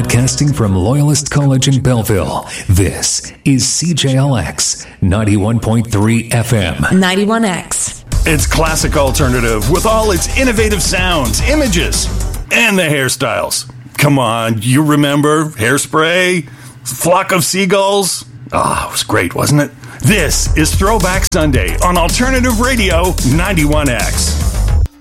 Broadcasting from Loyalist College in Belleville, this is CJLX 91.3 FM. 91X. It's classic alternative with all its innovative sounds, images, and the hairstyles. Come on, you remember Hairspray? Flock of Seagulls? Ah, it was great, wasn't it? This is Throwback Sunday on Alternative Radio 91X.